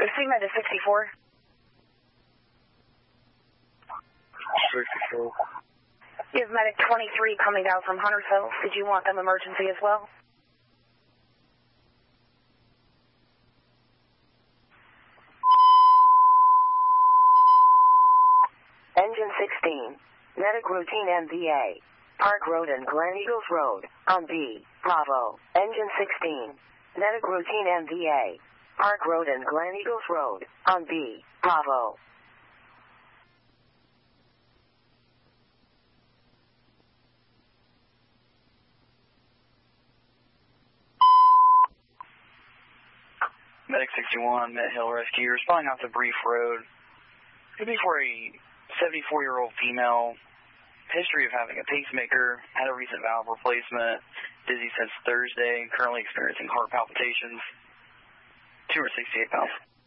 Sigma to 64. 64. You have medic 23 coming down from Huntersville. Did you want them emergency as well? Engine 16. Medic routine MVA. Park Road and Glen Eagles Road, on B, Bravo. Engine 16. Medic routine MVA. Park Road and Glen Eagles Road, on B, Bravo. Medic 61, Met Hill Rescue, responding off the Brief Road. Could be for a 74-year-old female. History of having a pacemaker, had a recent valve replacement, dizzy since Thursday, currently experiencing heart palpitations, 268 pounds.